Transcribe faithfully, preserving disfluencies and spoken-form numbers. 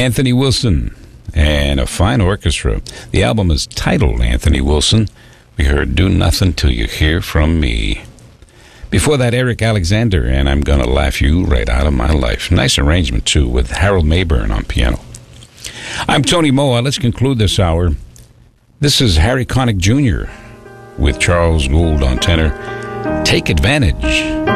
Anthony Wilson and a fine orchestra. The album is titled Anthony Wilson. We heard Do Nothing Till You Hear From Me. Before that, Eric Alexander and I'm Gonna Laugh You Right Out of My Life. Nice arrangement, too, with Harold Mayburn on piano. I'm Tony Moa. Let's conclude this hour. This is Harry Connick Junior with Charles Gould on tenor. Take Advantage.